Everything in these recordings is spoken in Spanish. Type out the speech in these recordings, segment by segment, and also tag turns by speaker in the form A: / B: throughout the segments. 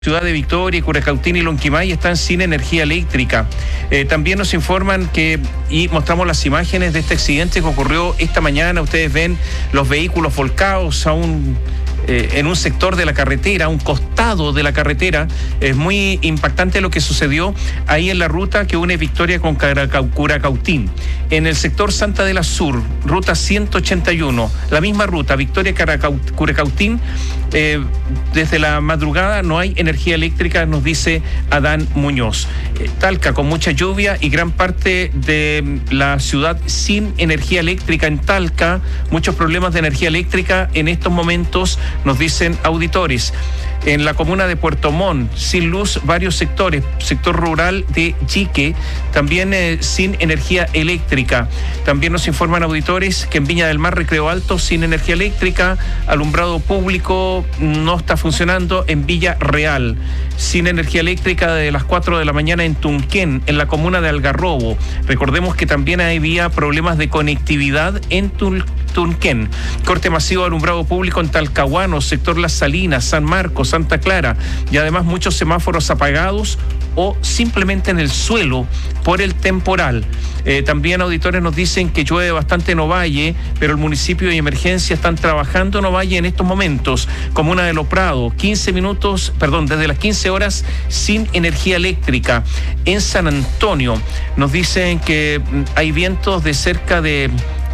A: Ciudad de Victoria, Curacautín y Lonquimay están sin energía eléctrica. También nos informan y mostramos las imágenes de este accidente que ocurrió esta mañana. Ustedes ven los vehículos volcados en un sector de la carretera, a un costado de la carretera. Es muy impactante lo que sucedió ahí en la ruta que une Victoria con Curacautín. En el sector Santa de la Sur, ruta 181, la misma ruta, Victoria-Curacautín, desde la madrugada no hay energía eléctrica, nos dice Adán Muñoz. Talca con mucha lluvia y gran parte de la ciudad sin energía eléctrica. En Talca, muchos problemas de energía eléctrica en estos momentos, nos dicen auditores. En la comuna de Puerto Montt, sin luz varios sectores, sector rural de Yique, también sin energía eléctrica. También nos informan auditores que en Viña del Mar, Recreo Alto, sin energía eléctrica, alumbrado público no está funcionando en Villa Real. Sin energía eléctrica desde las 4 de la mañana en Tunquén, en la comuna de Algarrobo. Recordemos que también había problemas de conectividad en Tunquén. Corte masivo de alumbrado público en Talcahuano, sector Las Salinas, San Marcos, Santa Clara, y además muchos semáforos apagados o simplemente en el suelo por el temporal. También auditores nos dicen que llueve bastante en Ovalle, pero el municipio de emergencia están trabajando en Ovalle en estos momentos. Comuna de Los Prados, desde las 15 horas sin energía eléctrica. En San Antonio nos dicen que hay vientos de cerca de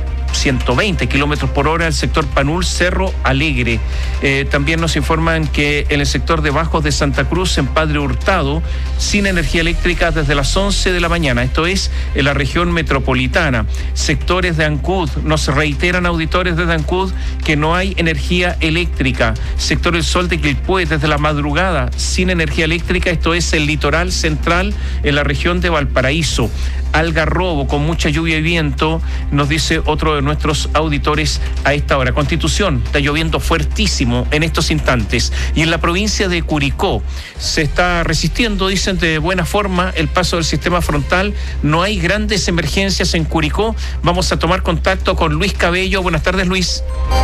A: 120 kilómetros por hora el sector Panul, Cerro Alegre. También nos informan que en el sector de Bajos de Santa Cruz, en Padre Hurtado, sin energía eléctrica desde las 11 de la mañana. Esto es en la región metropolitana. Sectores de Ancud, nos reiteran auditores desde Ancud que no hay energía eléctrica. Sector El Sol de Quilpué, desde la madrugada, sin energía eléctrica. Esto es el litoral central en la región de Valparaíso. Algarrobo, con mucha lluvia y viento, nos dice otro de nuestros auditores a esta hora. Constitución, está lloviendo fuertísimo en estos instantes. Y en la provincia de Curicó se está resistiendo, dicen, de buena forma el paso del sistema frontal. No hay grandes emergencias en Curicó. Vamos a tomar contacto con Luis Cabello. Buenas tardes, Luis.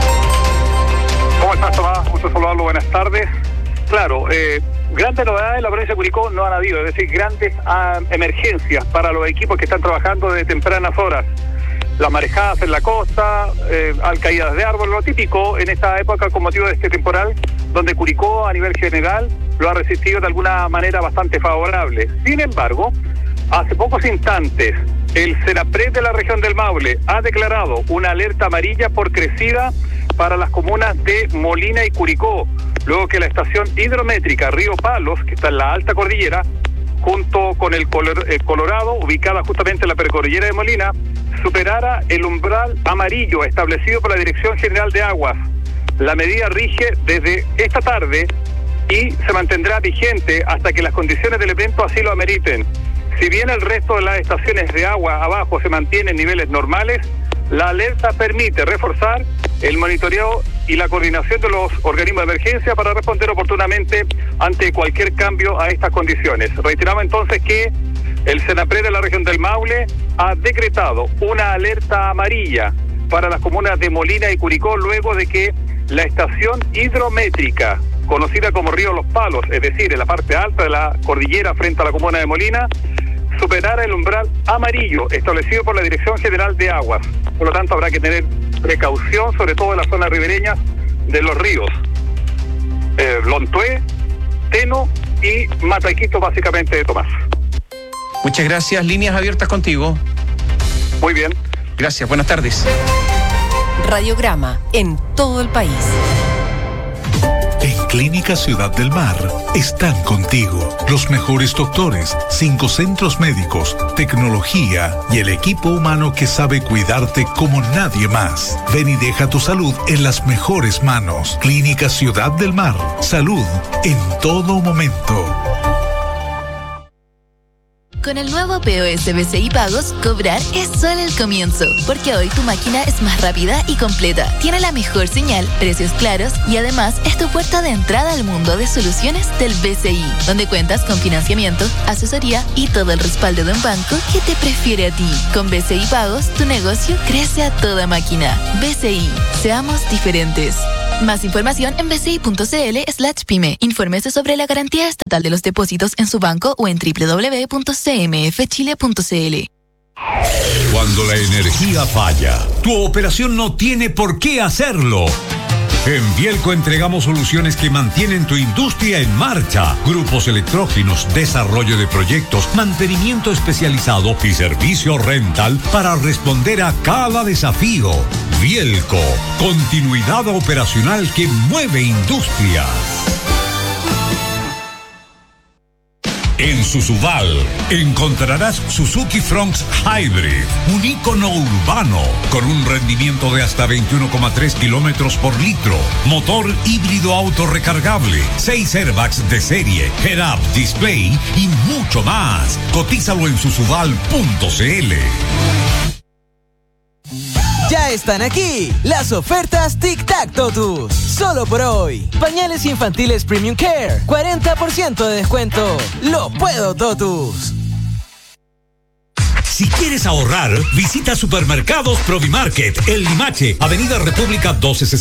B: ¿Cómo estás, Tomás? Gusto saludarlo. Buenas tardes. Claro, grandes novedades en la provincia de Curicó no han habido, es decir, grandes emergencias para los equipos que están trabajando de tempranas horas. Las marejadas en la costa, caídas de árboles, lo típico en esta época con motivo de este temporal, donde Curicó a nivel general lo ha resistido de alguna manera bastante favorable. Sin embargo, hace pocos instantes, el CENAPRED de la región del Maule ha declarado una alerta amarilla por crecida para las comunas de Molina y Curicó, luego que la estación hidrométrica Río Palos, que está en la alta cordillera, junto con el Colorado, ubicada justamente en la precordillera de Molina, superara el umbral amarillo establecido por la Dirección General de Aguas. La medida rige desde esta tarde y se mantendrá vigente hasta que las condiciones del evento así lo ameriten. Si bien el resto de las estaciones de agua abajo se mantienen en niveles normales, la alerta permite reforzar el monitoreo y la coordinación de los organismos de emergencia para responder oportunamente ante cualquier cambio a estas condiciones. Reiteramos entonces que el CENAPRED de la región del Maule ha decretado una alerta amarilla para las comunas de Molina y Curicó luego de que la estación hidrométrica, conocida como Río Los Palos, es decir, en la parte alta de la cordillera frente a la comuna de Molina, superara el umbral amarillo establecido por la Dirección General de Aguas. Por lo tanto, habrá que tener precaución, sobre todo en las zonas ribereñas de los ríos Lontué, Teno y Mataquito, básicamente, de Tomás.
A: Muchas gracias. Líneas abiertas contigo.
B: Muy bien.
A: Gracias. Buenas tardes.
C: Radiograma en todo el país.
D: En Clínica Ciudad del Mar están contigo los mejores doctores, 5 centros médicos, tecnología y el equipo humano que sabe cuidarte como nadie más. Ven y deja tu salud en las mejores manos. Clínica Ciudad del Mar. Salud en todo momento.
E: Con el nuevo POS BCI Pagos, cobrar es solo el comienzo, porque hoy tu máquina es más rápida y completa, tiene la mejor señal, precios claros y además es tu puerta de entrada al mundo de soluciones del BCI, donde cuentas con financiamiento, asesoría y todo el respaldo de un banco que te prefiere a ti. Con BCI Pagos, tu negocio crece a toda máquina. BCI, seamos diferentes. Más información en bci.cl/pyme. Infórmese sobre la garantía estatal de los depósitos en su banco o en www.cmfchile.cl.
F: Cuando la energía falla, tu operación no tiene por qué hacerlo. En Bielco entregamos soluciones que mantienen tu industria en marcha. Grupos electrógenos, desarrollo de proyectos, mantenimiento especializado y servicio rental para responder a cada desafío. Bielco, continuidad operacional que mueve industrias. En Susubal encontrarás Suzuki Fronx Hybrid, un ícono urbano con un rendimiento de hasta 21,3 kilómetros por litro, motor híbrido autorrecargable, 6 airbags de serie, head-up display y mucho más. Cotízalo en susubal.cl.
G: Ya están aquí las ofertas Tic Tac Totus. Solo por hoy. Pañales infantiles Premium Care, 40% de descuento. Lo puedo, Totus.
F: Si quieres ahorrar, visita Supermercados Provimarket, El Limache, Avenida República 1260.